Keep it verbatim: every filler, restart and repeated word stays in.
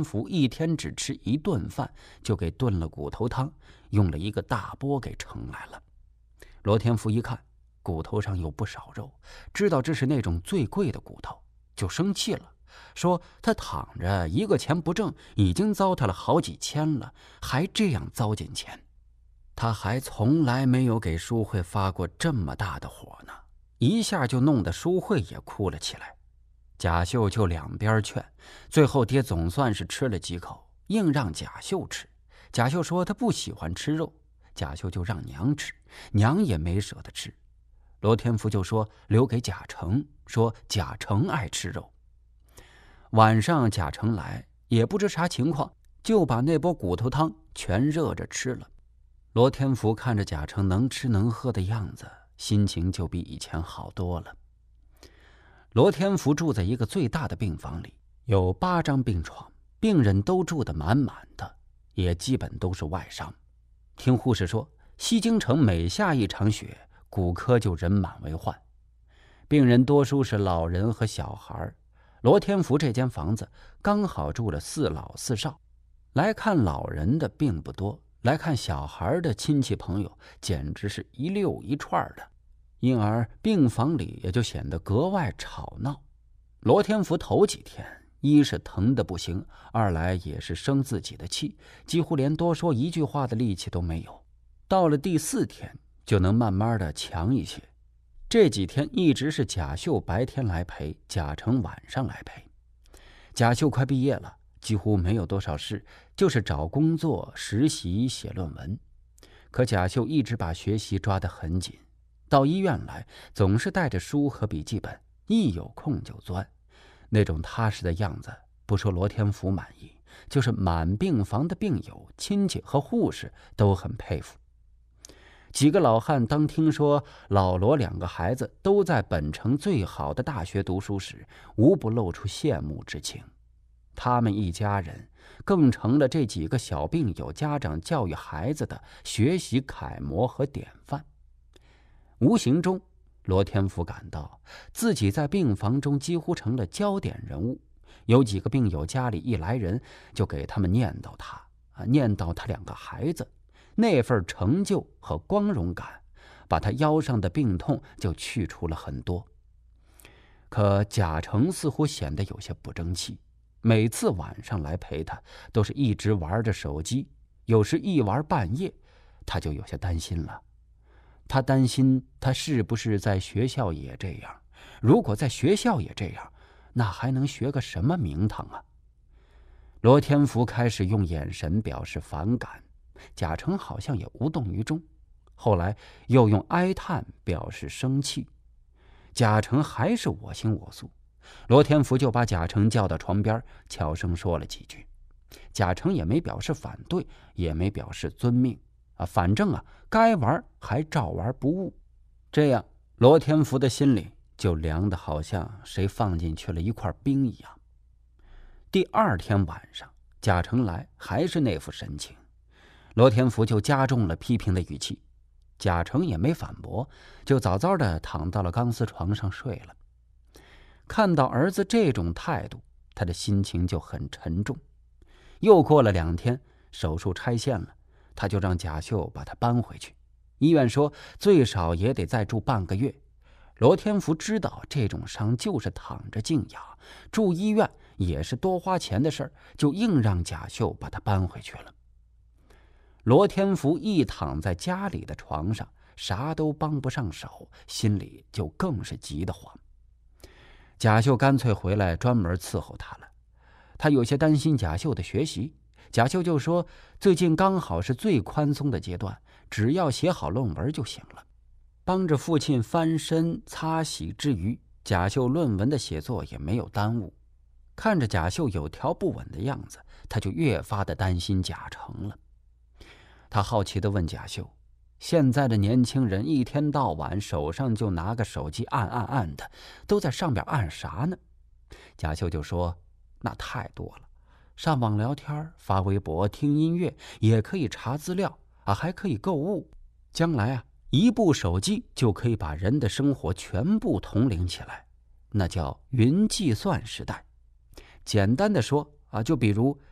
天福一天只吃一顿饭，就给炖了骨头汤，用了一个大钵给盛来了。罗天福一看骨头上有不少肉，知道这是那种最贵的骨头，就生气了，说他躺着一个钱不挣，已经糟蹋了好几千了，还这样糟践钱。他还从来没有给淑慧发过这么大的火呢，一下就弄得淑慧也哭了起来。贾秀就两边劝，最后爹总算是吃了几口，硬让贾秀吃。贾秀说他不喜欢吃肉，贾秀就让娘吃，娘也没舍得吃。罗天福就说留给贾成，说贾成爱吃肉。晚上贾成来，也不知啥情况，就把那钵骨头汤全热着吃了。罗天福看着贾成能吃能喝的样子，心情就比以前好多了。罗天福住在一个最大的病房里，有八张病床，病人都住得满满的，也基本都是外伤。听护士说，西京城每下一场雪，骨科就人满为患。病人多数是老人和小孩，罗天福这间房子刚好住了四老四少，来看老人的并不多，来看小孩的亲戚朋友简直是一溜一串的，因而病房里也就显得格外吵闹。罗天福头几天一是疼得不行，二来也是生自己的气，几乎连多说一句话的力气都没有。到了第四天就能慢慢的强一些。这几天一直是贾秀白天来陪，贾成晚上来陪。贾秀快毕业了，几乎没有多少事，就是找工作、实习、写论文。可贾秀一直把学习抓得很紧，到医院来总是带着书和笔记本，一有空就钻。那种踏实的样子，不说罗天福满意，就是满病房的病友、亲戚和护士都很佩服。几个老汉当听说老罗两个孩子都在本城最好的大学读书时，无不露出羡慕之情。他们一家人更成了这几个小病友家长教育孩子的学习楷模和典范。无形中，罗天福感到自己在病房中几乎成了焦点人物。有几个病友家里一来人，就给他们念叨他，啊，念叨他两个孩子。那份成就和光荣感，把他腰上的病痛就去除了很多。可贾成似乎显得有些不争气，每次晚上来陪他，都是一直玩着手机，有时一玩半夜，他就有些担心了。他担心他是不是在学校也这样？如果在学校也这样，那还能学个什么名堂啊？罗天福开始用眼神表示反感，贾成好像也无动于衷，后来又用哀叹表示生气。贾成还是我行我素，罗天福就把贾成叫到床边，悄声说了几句。贾成也没表示反对，也没表示遵命啊，反正啊，该玩还照玩不误。这样，罗天福的心里就凉得好像谁放进去了一块冰一样。第二天晚上，贾成来还是那副神情，罗天福就加重了批评的语气。贾成也没反驳，就早早的躺到了钢丝床上睡了。看到儿子这种态度，他的心情就很沉重。又过了两天，手术拆线了，他就让贾秀把他搬回去。医院说最少也得再住半个月。罗天福知道这种伤就是躺着静养，住医院也是多花钱的事儿，就硬让贾秀把他搬回去了。罗天福一躺在家里的床上，啥都帮不上手，心里就更是急得慌。贾秀干脆回来专门伺候他了。他有些担心贾秀的学习，贾秀就说最近刚好是最宽松的阶段，只要写好论文就行了。帮着父亲翻身擦洗之余，贾秀论文的写作也没有耽误。看着贾秀有条不紊的样子，他就越发的担心贾成了。他好奇地问贾秀，现在的年轻人一天到晚手上就拿个手机按按按的，都在上边按啥呢？贾秀就说，那太多了，上网聊天、发微博、听音乐，也可以查资料啊，还可以购物。将来啊，一部手机就可以把人的生活全部统领起来，那叫云计算时代。简单的说啊，就比如